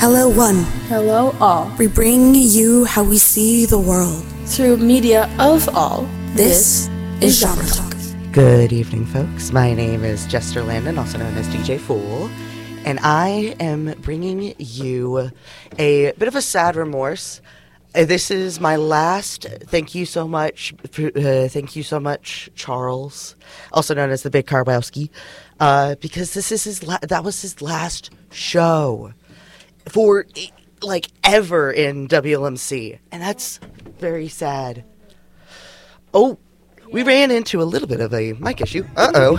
Hello, one. Hello, all. We bring you how we see the world. Through media of all, This is Genre Talk. Good evening, folks. My name is Jester Landon, also known as DJ Fool, and I am bringing you a bit of a sad remorse. This is my last. Thank you so much. Thank you so much, Charles, also known as the Big Karbowski, because this is that was his last show for like ever in WLMC, and that's very sad. Oh, we ran into a little bit of a mic issue. Uh-oh.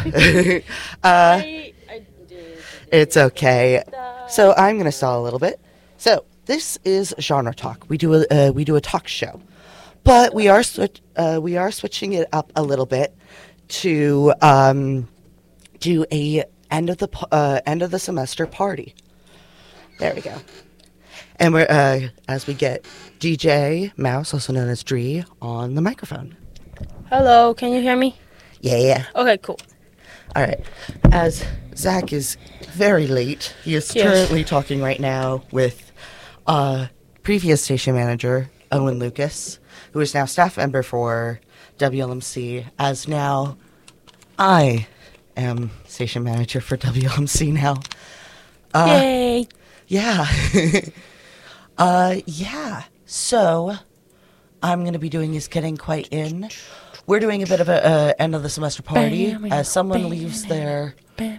It's okay. So I'm going to stall a little bit. So this is Genre Talk. We do a talk show, but we are switching it up a little bit to do a end of the semester party. There we go. And we're as we get DJ Mouse, also known as Dree, on the microphone. Hello, can you hear me? Yeah. Okay, cool. All right. As Zach is very late, he is currently talking right now with previous station manager Owen Lucas, who is now staff member for WLMC, as now I am station manager for WLMC now. Yay! Yeah. Yeah. So I'm going to be doing is getting quite in. We're doing a bit of a end of the semester party as someone leaves their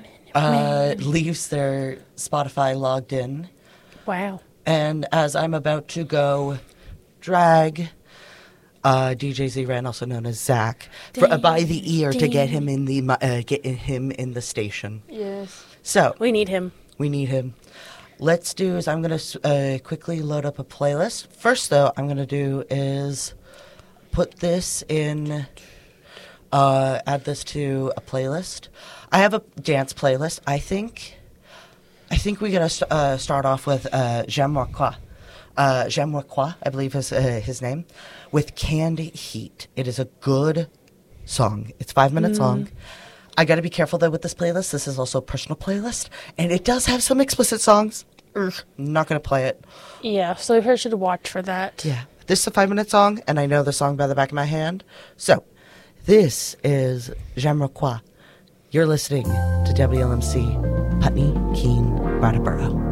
Spotify logged in. Wow. And as I'm about to go drag DJ Z-Ran, also known as Zach, by the ear to get him in the station. Yes. So We need him. Let's do is I'm going to quickly load up a playlist. First, though, I'm going to do is put this in, add this to a playlist. I have a dance playlist. I think we're going to start off with J'aime moi quoi. J'aime moi quoi, I believe is his name, with Canned Heat. It is a good song. It's 5 minutes long. I got to be careful, though, with this playlist. This is also a personal playlist, and it does have some explicit songs. Not going to play it. Yeah, so we should watch for that. Yeah. This is a 5-minute song, and I know the song by the back of my hand. So, this is J'aime moi quoi. You're listening to WLMC, Putney, Keene, Brattleboro.